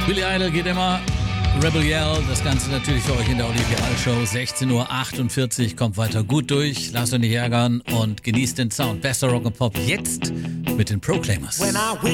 Billy Idol geht immer. Rebel Yell, das Ganze natürlich für euch in der Olivia Show. 16:48 Uhr, kommt weiter gut durch. Lasst euch nicht ärgern und genießt den Sound. Bester Rock and Pop jetzt mit den Proclaimers.